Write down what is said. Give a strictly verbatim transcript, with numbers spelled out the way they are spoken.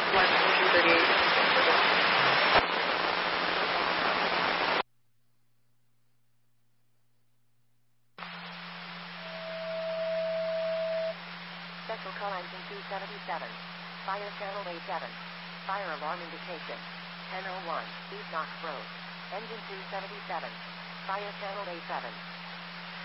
one two thirty-eight. Special call engine two seventy-seven. Fire channel A seven. Fire alarm indication. ten oh one, East Knox Road. Engine two seventy-seven. Fire channel A seven.